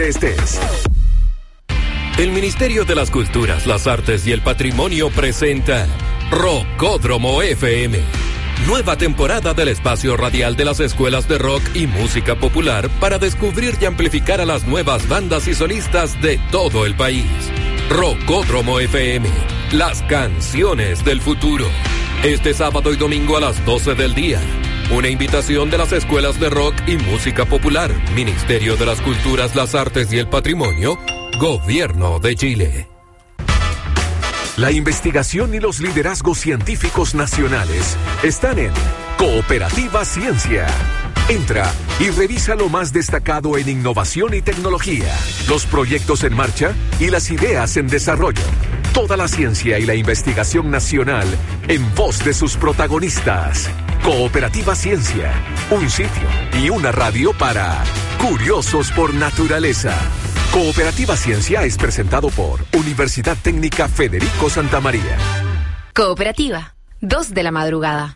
estés. El Ministerio de las Culturas, las Artes y el Patrimonio presenta Rockódromo FM. Nueva temporada del espacio radial de las escuelas de rock y música popular para descubrir y amplificar a las nuevas bandas y solistas de todo el país. Rockódromo FM, las canciones del futuro. Este sábado y domingo a las 12 del día. Una invitación de las escuelas de rock y música popular, Ministerio de las Culturas, las Artes y el Patrimonio, Gobierno de Chile. La investigación y los liderazgos científicos nacionales están en Cooperativa Ciencia. Entra y revisa lo más destacado en innovación y tecnología, los proyectos en marcha y las ideas en desarrollo. Toda la ciencia y la investigación nacional en voz de sus protagonistas. Cooperativa Ciencia, un sitio y una radio para curiosos por naturaleza. Cooperativa Ciencia es presentado por Universidad Técnica Federico Santa María. Cooperativa, 2 de la madrugada.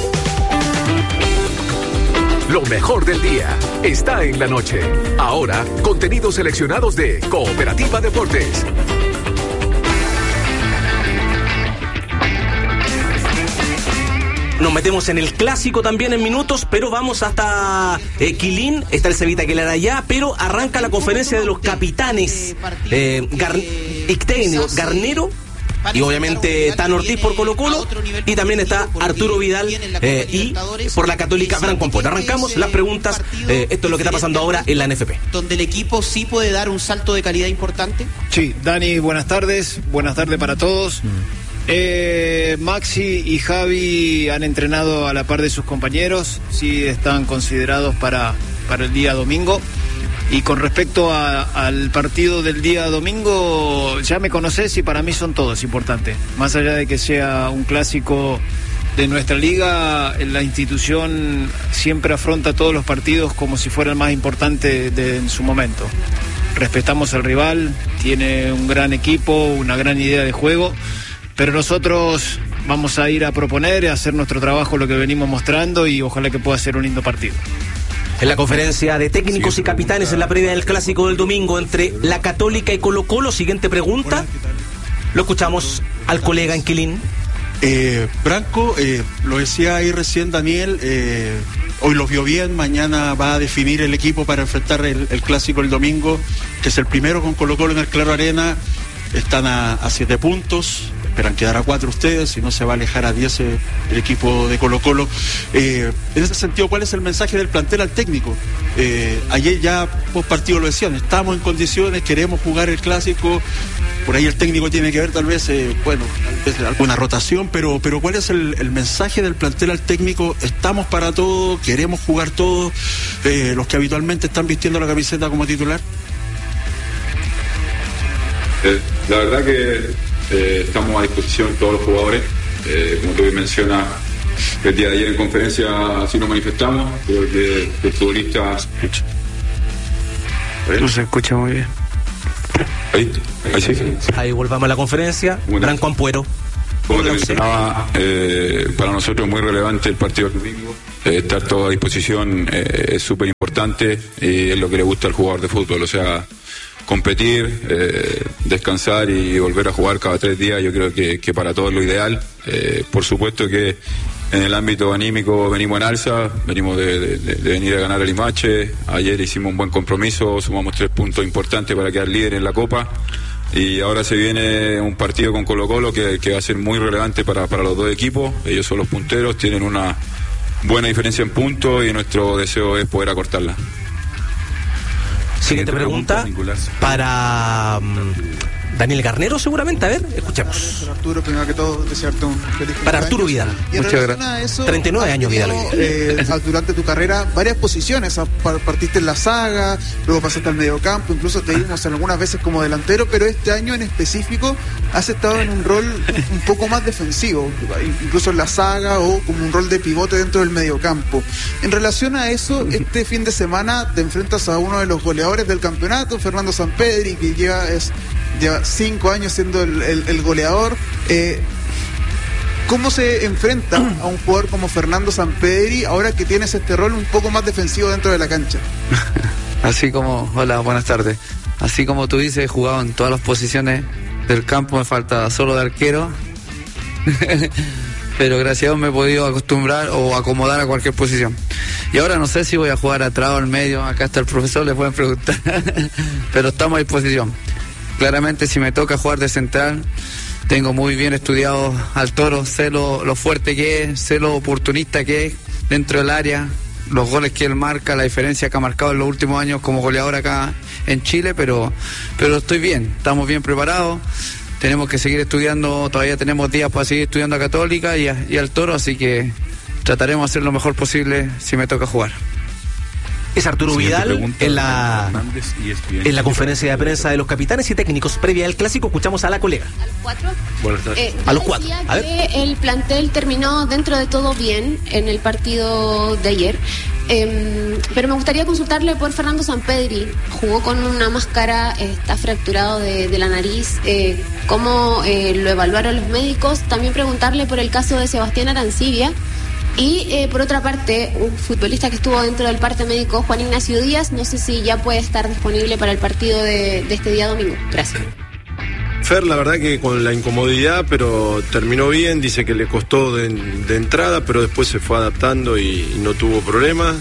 Lo mejor del día está en la noche. Ahora, contenidos seleccionados de Cooperativa Deportes. Nos metemos en el clásico también en minutos, pero vamos hasta Quilín. Está el Cevita Aguilar allá, pero arranca la conferencia de los capitanes. Garnero. Y obviamente Tano Ortiz por Colo-Colo. Y también está Arturo Vidal y por la Católica Franco Ampuero. Arrancamos las preguntas. Esto es lo que está pasando ahora en la NFP. ¿Donde el equipo sí puede dar un salto de calidad importante? Sí, Dani, buenas tardes. Buenas tardes para todos. Maxi y Javi han entrenado a la par de sus compañeros. Sí están considerados para el día domingo. Y con respecto al partido del día domingo, ya me conocés y para mí son todos importantes. Más allá de que sea un clásico de nuestra liga, la institución siempre afronta todos los partidos como si fuera el más importante en su momento. Respetamos al rival, tiene un gran equipo, una gran idea de juego, pero nosotros vamos a ir a proponer, a hacer nuestro trabajo, lo que venimos mostrando, y ojalá que pueda ser un lindo partido. En la conferencia de técnicos y capitanes en la previa del clásico del domingo entre la Católica y Colo-Colo, siguiente pregunta. Lo escuchamos al colega en Quilín. Branco, lo decía ahí recién Daniel, hoy los vio bien, mañana va a definir el equipo para enfrentar el clásico el domingo, que es el primero con Colo-Colo en el Claro Arena. Están a 7 puntos, esperan quedar a 4 ustedes, si no se va a alejar a 10 el equipo de Colo-Colo. En ese sentido, ¿cuál es el mensaje del plantel al técnico? Ayer ya post partido lo decían, estamos en condiciones, queremos jugar el clásico, por ahí el técnico tiene que ver tal vez, alguna rotación, pero ¿cuál es el mensaje del plantel al técnico? Estamos para todo, queremos jugar todo, los que habitualmente están vistiendo la camiseta como titular. La verdad que estamos a disposición todos los jugadores. Como tú mencionas, el día de ayer en conferencia así nos manifestamos. Creo que el futbolista No se escucha muy bien. Ahí sí. Ahí volvamos a la conferencia. Franco Ampuero. Como te mencionaba, para nosotros es muy relevante el partido del domingo. Estar todo a disposición es súper importante y es lo que le gusta al jugador de fútbol. O sea, competir, descansar y volver a jugar cada 3 días, yo creo que para todos es lo ideal. Por supuesto que en el ámbito anímico venimos en alza, venimos de venir a ganar el Limache. Ayer hicimos un buen compromiso, sumamos 3 puntos importantes para quedar líder en la Copa. Y ahora se viene un partido con Colo-Colo que va a ser muy relevante para los dos equipos. Ellos son los punteros, tienen una buena diferencia en puntos y nuestro deseo es poder acortarla. Siguiente pregunta para Daniel Garnero, seguramente. A ver, escuchemos. Arturo, primero que todo, desearte un feliz para Arturo Vidal. Muchas gracias. 39 años Vidal. Durante tu carrera, varias posiciones. Partiste en la saga, luego pasaste al mediocampo, incluso te vimos algunas veces como delantero, pero este año en específico has estado en un rol un poco más defensivo, incluso en la saga o como un rol de pivote dentro del mediocampo. En relación a eso, este fin de semana te enfrentas a uno de los goleadores del campeonato, Fernando Sampedri, que lleva 5 años siendo el goleador. ¿Cómo se enfrenta a un jugador como Fernando Sampedri ahora que tienes este rol un poco más defensivo dentro de la cancha? Hola, buenas tardes. Así como tú dices, he jugado en todas las posiciones del campo, me falta solo de arquero. Pero gracias a Dios me he podido acostumbrar o acomodar a cualquier posición. Y ahora no sé si voy a jugar atrás o al medio, acá está el profesor, le pueden preguntar. Pero estamos a disposición. Claramente si me toca jugar de central, tengo muy bien estudiado al Toro, sé lo fuerte que es, sé lo oportunista que es dentro del área, los goles que él marca, la diferencia que ha marcado en los últimos años como goleador acá en Chile, pero estoy bien, estamos bien preparados. Tenemos que seguir estudiando, todavía tenemos días para seguir estudiando a Católica y al Toro, así que trataremos de hacer lo mejor posible si me toca jugar. Es Arturo Vidal en la conferencia de prensa de los capitanes y técnicos previa al clásico. Escuchamos a la colega. A los 4. Buenas tardes. A los 4. A ver. El plantel terminó dentro de todo bien en el partido de ayer. Pero me gustaría consultarle por Fernando Sampedri. Jugó con una máscara, está fracturado de la nariz. ¿Cómo lo evaluaron los médicos? También preguntarle por el caso de Sebastián Arancibia. Y por otra parte, un futbolista que estuvo dentro del parte médico, Juan Ignacio Díaz, no sé si ya puede estar disponible para el partido de este día domingo. Gracias. Fer, la verdad que con la incomodidad, pero terminó bien, dice que le costó de entrada, pero después se fue adaptando y no tuvo problemas.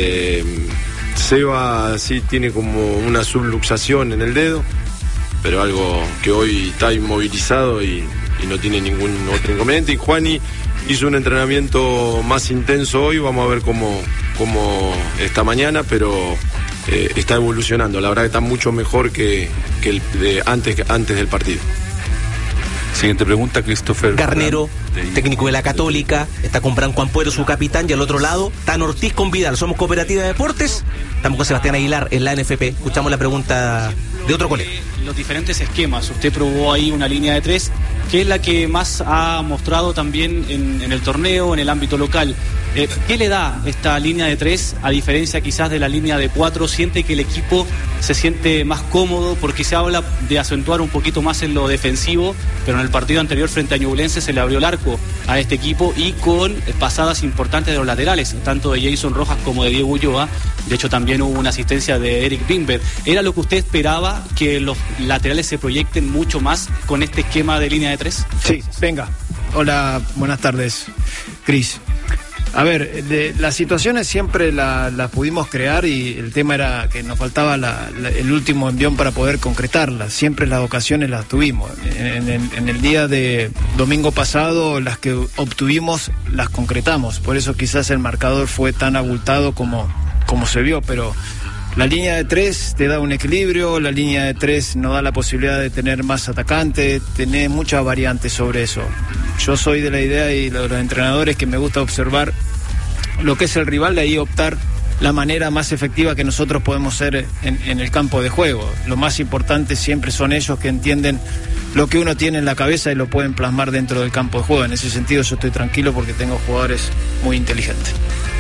Seba sí tiene como una subluxación en el dedo, pero algo que hoy está inmovilizado y no tiene ningún otro inconveniente. Y Juani hizo un entrenamiento más intenso hoy, vamos a ver cómo está mañana, pero está evolucionando. La verdad que está mucho mejor que el de antes del partido. Siguiente pregunta, Christopher Garnero, técnico de la Católica, está con Branco Ampuero, su capitán, y al otro lado, Tan Ortiz con Vidal. Somos Cooperativa de Deportes, estamos con Sebastián Aguilar en la NFP. Escuchamos la pregunta de otro colega. Los diferentes esquemas, usted probó ahí una línea de 3, que es la que más ha mostrado también en el torneo, en el ámbito local. ¿Qué le da esta línea de 3 a diferencia quizás de la línea de 4? ¿Siente que el equipo se siente más cómodo? Porque se habla de acentuar un poquito más en lo defensivo, pero en el partido anterior frente a Ñublense se le abrió el arco a este equipo y con pasadas importantes de los laterales, tanto de Jason Rojas como de Diego Ulloa. De hecho también hubo una asistencia de Eric Bimber. ¿Era lo que usted esperaba, que los laterales se proyecten mucho más con este esquema de línea de 3? Sí, venga. Hola, buenas tardes, Cris. A ver, las situaciones siempre las pudimos crear y el tema era que nos faltaba el último envión para poder concretarlas. Siempre las ocasiones las tuvimos. En el día de domingo pasado las que obtuvimos las concretamos. Por eso quizás el marcador fue tan abultado como se vio, pero la línea de 3 te da un equilibrio, la línea de 3 nos da la posibilidad de tener más atacantes, tener muchas variantes sobre eso. Yo soy de la idea y los entrenadores que me gusta observar lo que es el rival, de ahí optar la manera más efectiva que nosotros podemos ser en el campo de juego. Lo más importante siempre son ellos que entienden lo que uno tiene en la cabeza y lo pueden plasmar dentro del campo de juego. En ese sentido yo estoy tranquilo porque tengo jugadores muy inteligentes.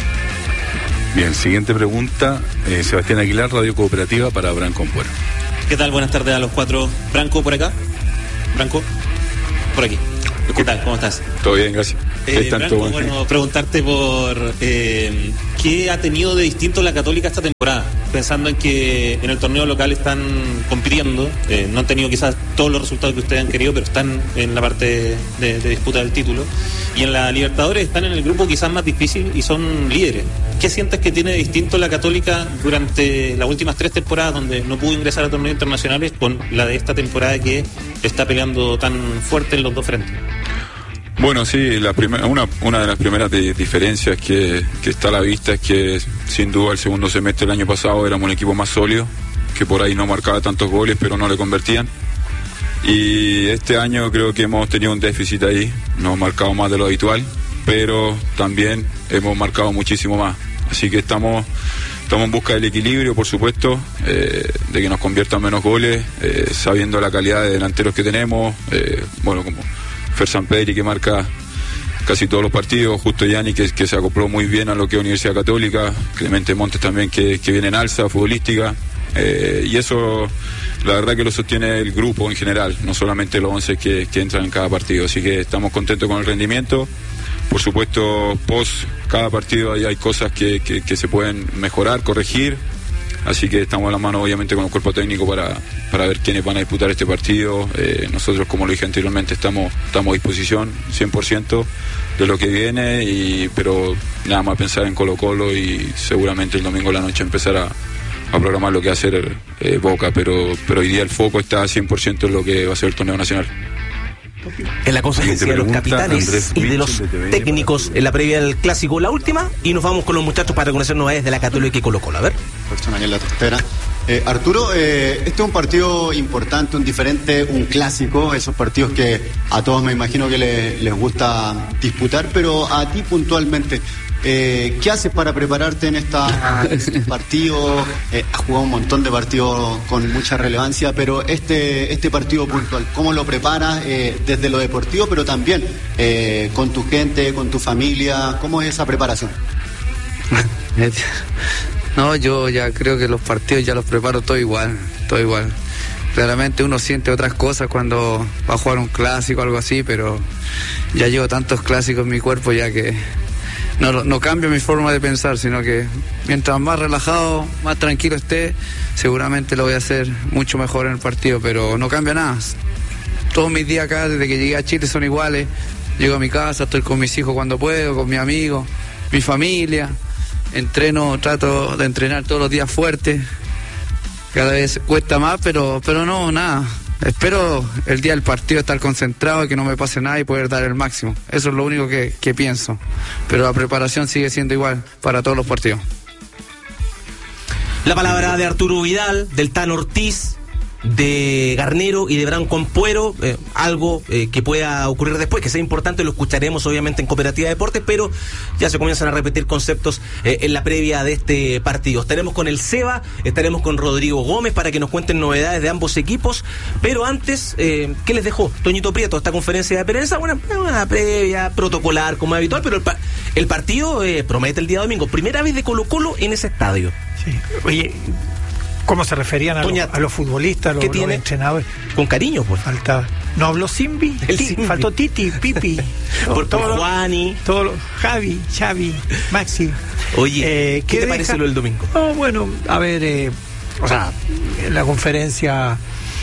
Bien, siguiente pregunta, Sebastián Aguilar, Radio Cooperativa para Branco Ampuero. ¿Qué tal? Buenas tardes a los 4. Branco, por acá. Branco, por aquí. ¿Qué tal? ¿Cómo estás? Todo bien, gracias. Branco, bueno, preguntarte por qué ha tenido de distinto la Católica esta temporada, pensando en que en el torneo local están compitiendo, no han tenido quizás todos los resultados que ustedes han querido, pero están en la parte de disputa del título, y en la Libertadores están en el grupo quizás más difícil y son líderes. ¿Qué sientes que tiene de distinto la Católica durante las últimas 3 temporadas donde no pudo ingresar a torneos internacionales con la de esta temporada que está peleando tan fuerte en los dos frentes? Bueno, sí, una de las primeras diferencias que está a la vista es que sin duda el segundo semestre del año pasado éramos un equipo más sólido, que por ahí no marcaba tantos goles pero no le convertían, y este año creo que hemos tenido un déficit ahí, no hemos marcado más de lo habitual, pero también hemos marcado muchísimo más, así que estamos en busca del equilibrio, por supuesto, de que nos conviertan menos goles, sabiendo la calidad de delanteros que tenemos, bueno, como Fer Sampedri, que marca casi todos los partidos, Justo Yanni, que se acopló muy bien a lo que es Universidad Católica, Clemente Montes también, que viene en alza futbolística, y eso la verdad que lo sostiene el grupo en general, no solamente los 11 que entran en cada partido, así que estamos contentos con el rendimiento. Por supuesto, post cada partido hay cosas que se pueden mejorar, corregir, Así que estamos a la mano obviamente con el cuerpo técnico para ver quiénes van a disputar este partido. Nosotros, como lo dije anteriormente, estamos a disposición 100% de lo que viene, pero nada más pensar en Colo-Colo y seguramente el domingo a la noche empezar a programar lo que va a hacer Boca, pero hoy día el foco está 100% en lo que va a ser el torneo nacional. En la conferencia de los capitanes y de los técnicos en la previa del clásico, la última, y nos vamos con los muchachos para conocer novedades de la Católica y Colo-Colo. A ver. Personal La Tostera. Arturo, este es un partido importante, un diferente, un clásico, esos partidos que a todos me imagino que les gusta disputar, pero a ti puntualmente, ¿qué haces para prepararte en este partido? Has jugado un montón de partidos con mucha relevancia, pero este partido puntual, ¿cómo lo preparas desde lo deportivo, pero también con tu gente, con tu familia? ¿Cómo es esa preparación? No, yo ya creo que los partidos ya los preparo todo igual. Claramente uno siente otras cosas cuando va a jugar un clásico o algo así, pero ya llevo tantos clásicos en mi cuerpo ya que no cambio mi forma de pensar, sino que mientras más relajado, más tranquilo esté, seguramente lo voy a hacer mucho mejor en el partido, pero no cambia nada. Todos mis días acá, desde que llegué a Chile, son iguales. Llego a mi casa, estoy con mis hijos cuando puedo, con mis amigos, mi familia. Trato de entrenar todos los días fuerte. Cada vez cuesta más, pero no, nada. Espero el día del partido estar concentrado y que no me pase nada y poder dar el máximo. Eso es lo único que pienso. Pero la preparación sigue siendo igual para todos los partidos. La palabra de Arturo Vidal, del Tan Ortiz, de Garnero y de Branco Ampuero, algo que pueda ocurrir después, que sea importante, lo escucharemos obviamente en Cooperativa Deportes, pero ya se comienzan a repetir conceptos en la previa de este partido. Estaremos con el Seba, estaremos con Rodrigo Gómez para que nos cuenten novedades de ambos equipos, pero antes, ¿qué les dejó Toñito Prieto esta conferencia de prensa? Una previa protocolar como es habitual, pero el partido promete el día domingo, primera vez de Colo-Colo en ese estadio. Sí. Oye, ¿cómo se referían a los futbolistas, los entrenadores? Con cariño, pues. No habló Simbi, faltó Titi, Pipi, por Juani, Javi, Xavi, Maxi. Oye, ¿qué te parece lo del domingo? No, bueno, a ver, en la conferencia,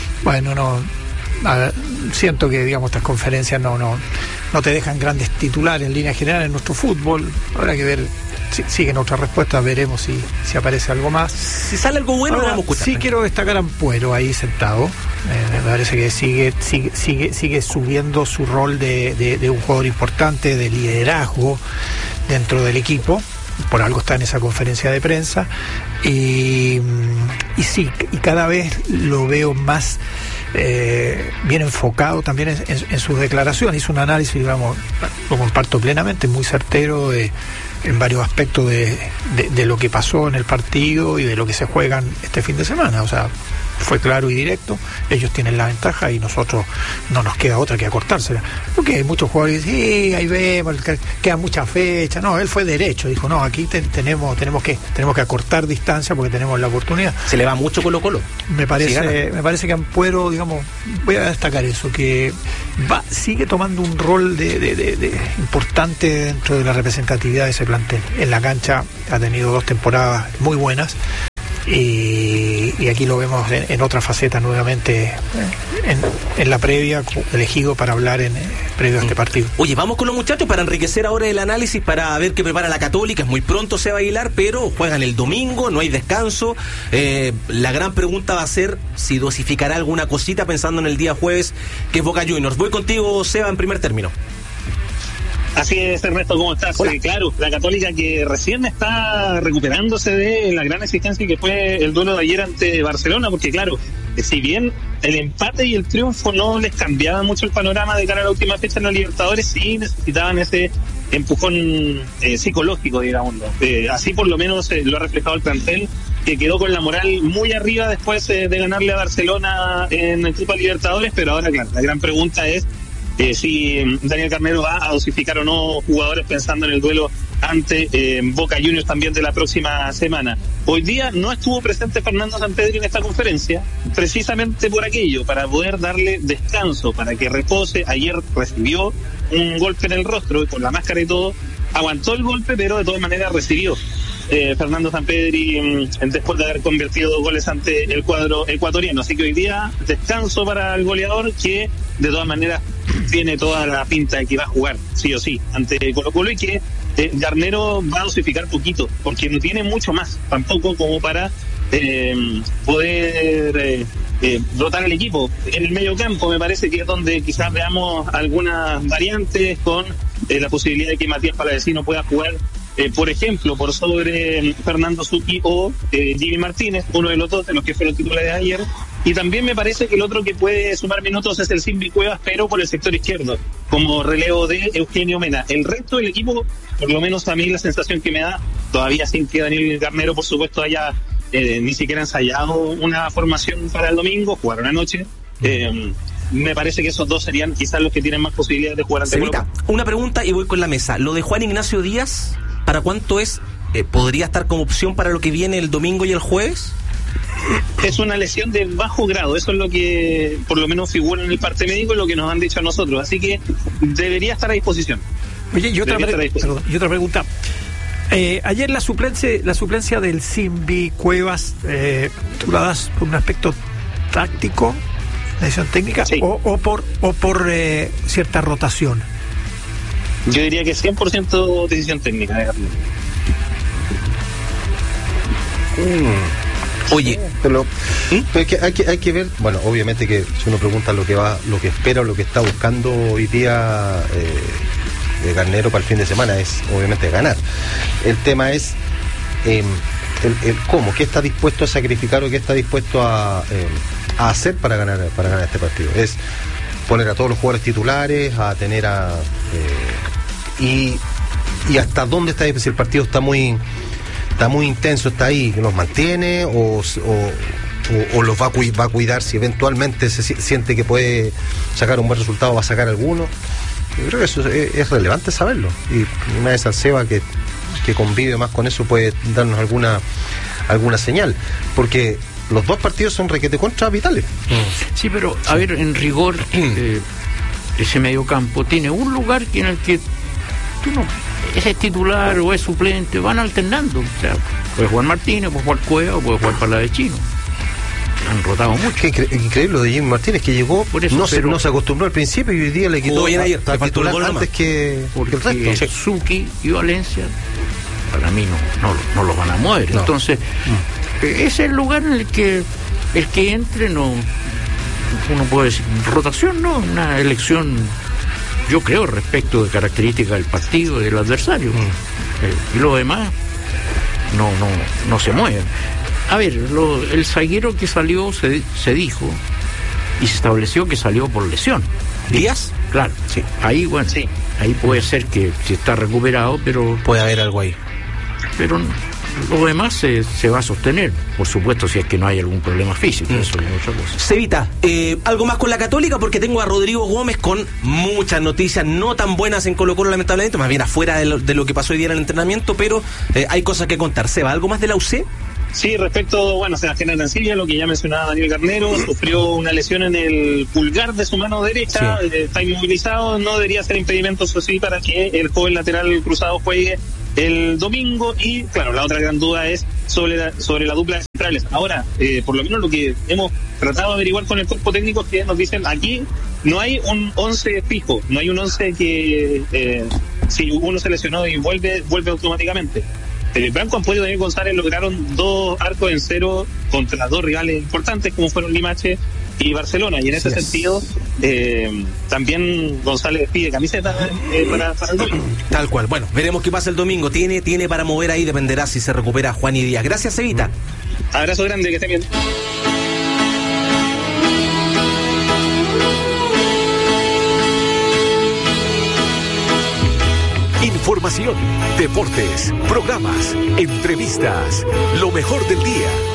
siento que, digamos, estas conferencias no te dejan grandes titulares en línea general en nuestro fútbol. Habrá que ver. Siguen otras respuestas, veremos si aparece algo más. Si sale algo bueno, ahora, vamos a escuchar. Sí, quiero destacar a Ampuero ahí sentado. Me parece que sigue subiendo su rol de un jugador importante, de liderazgo dentro del equipo. Por algo está en esa conferencia de prensa. Y cada vez lo veo más bien enfocado también en sus declaraciones. Hizo un análisis, digamos, lo comparto plenamente, muy certero en varios aspectos de lo que pasó en el partido y de lo que se juegan este fin de semana. O sea, fue claro y directo. Ellos tienen la ventaja y nosotros no nos queda otra que acortársela, porque hay muchos jugadores que dicen, sí, ahí vemos, quedan muchas fechas. No, él fue derecho, dijo, no, aquí tenemos que acortar distancia porque tenemos la oportunidad. Se le va mucho Colo-Colo. Me parece que Ampuero, digamos, voy a destacar eso, que sigue tomando un rol de importante dentro de la representatividad de ese plantel. En la cancha ha tenido 2 temporadas muy buenas. Y aquí lo vemos en otra faceta nuevamente en la previa, elegido para hablar en previo a este partido. Oye, vamos con los muchachos para enriquecer ahora el análisis, para ver qué prepara la Católica. Es muy pronto, se va a Aguilar, pero juegan el domingo, no hay descanso. La gran pregunta va a ser si dosificará alguna cosita pensando en el día jueves, que es Boca Juniors. Voy contigo, Seba, en primer término. Así es, Ernesto, ¿cómo estás? Claro, la Católica que recién está recuperándose de la gran exigencia que fue el duelo de ayer ante Barcelona, porque claro, si bien el empate y el triunfo no les cambiaba mucho el panorama de cara a la última fecha en los Libertadores, sí necesitaban ese empujón psicológico, digamos. Así por lo menos lo ha reflejado el plantel, que quedó con la moral muy arriba después de ganarle a Barcelona en el Copa Libertadores, pero ahora, claro, la gran pregunta es si Daniel Garnero va a dosificar o no jugadores pensando en el duelo ante Boca Juniors también de la próxima semana. Hoy día no estuvo presente Fernando Sampedri en esta conferencia, precisamente por aquello, para poder darle descanso, para que repose. Ayer recibió un golpe en el rostro, con la máscara y todo, aguantó el golpe, pero de todas maneras recibió. Fernando Sampedri después de haber convertido 2 goles ante el cuadro ecuatoriano. Así que hoy día descanso para el goleador, que de todas maneras tiene toda la pinta de que va a jugar sí o sí ante Colo-Colo, y que Garnero va a dosificar poquito, porque no tiene mucho más tampoco como para poder rotar el equipo. En el medio campo me parece que es donde quizás veamos algunas variantes, con la posibilidad de que Matías Palavecino pueda jugar, por ejemplo, por sobre Fernando Zucchi o Jimmy Martínez, uno de los dos de los que fueron titulares ayer. Y también me parece que el otro que puede sumar minutos es el Simbi Cuevas, pero por el sector izquierdo, como relevo de Eugenio Mena. El resto del equipo, por lo menos a mí la sensación que me da, todavía sin que Daniel Garnero, por supuesto, haya ni siquiera ensayado una formación para el domingo, jugaron anoche. Me parece que esos dos serían quizás los que tienen más posibilidades de jugar ante Colo-Colo. Una pregunta y voy con la mesa. Lo de Juan Ignacio Díaz, ¿para cuánto es? ¿Podría estar como opción para lo que viene el domingo y el jueves? Es una lesión de bajo grado, eso es lo que por lo menos figura en el parte médico y lo que nos han dicho a nosotros, así que debería estar a disposición. Oye, y otra pregunta. Ayer la suplencia del Simbi Cuevas, ¿tú la das por un aspecto táctico, decisión técnica, sí, o por cierta rotación? Yo diría que 100% decisión técnica. Oye, pero es que hay que ver, bueno, obviamente que si uno pregunta lo que espera o lo que está buscando hoy día Garnero para el fin de semana, es obviamente ganar. El tema es el cómo, qué está dispuesto a sacrificar o qué está dispuesto a hacer para ganar este partido. Es poner a todos los jugadores titulares, a tener y hasta dónde está, si el partido está muy intenso, está ahí, los mantiene o los va a cuidar, si eventualmente se siente que puede sacar un buen resultado, va a sacar alguno. Yo creo que eso es relevante saberlo, y una vez al Seba que convive más con eso puede darnos alguna señal, porque los dos partidos son requete contra vitales. Sí, pero a ver, en rigor ese mediocampo tiene un lugar en el que tú no, ese es titular o es suplente, van alternando. O sea, puede jugar Martínez, puede jugar Cueva o puede jugar Palavecino. Han rotado mucho. Increíble lo de Jimmy Martínez, que llegó, no se acostumbró al principio y hoy día le quitó a titular antes que el resto. Zucchi y Valencia, para mí no los van a mover. No. Entonces, ese es el lugar en el que entre, no, uno puede decir, rotación no, una elección, yo creo, respecto de características del partido y del adversario. Y lo demás no se mueven. A ver, el zaguero que salió se dijo y se estableció que salió por lesión. ¿Díaz? Claro, sí. Ahí, bueno, sí, ahí puede ser que si está recuperado, pero puede haber algo ahí. Pero lo demás se va a sostener, por supuesto, si es que no hay algún problema físico. Eso es otra cosa. Cevita, algo más con la Católica, porque tengo a Rodrigo Gómez con muchas noticias no tan buenas en Colo-Colo, lamentablemente, más bien afuera de lo que pasó hoy día en el entrenamiento, pero hay cosas que contar. Seba, ¿algo más de la UC? Sí, respecto, Sebastián Arancibia, lo que ya mencionaba Daniel Garnero, sufrió una lesión en el pulgar de su mano derecha, está inmovilizado, no debería ser impedimento, eso sí, para que el joven lateral cruzado juegue el domingo. Y claro, la otra gran duda es sobre la dupla de centrales. Ahora, por lo menos lo que hemos tratado de averiguar con el cuerpo técnico es que nos dicen aquí no hay un 11 fijo, no hay un 11 que si uno se lesionó y vuelve automáticamente. Branco Ampuero y Daniel González lograron 2 arcos en 0 contra 2 rivales importantes como fueron Limache y Barcelona, y en ese sentido también González pide camiseta para el domingo. Tal cual. Bueno, veremos qué pasa el domingo. Tiene para mover ahí, dependerá si se recupera Juan y Díaz. Gracias, Cevita. Abrazo grande, que estén bien. Información, deportes, programas, entrevistas, lo mejor del día.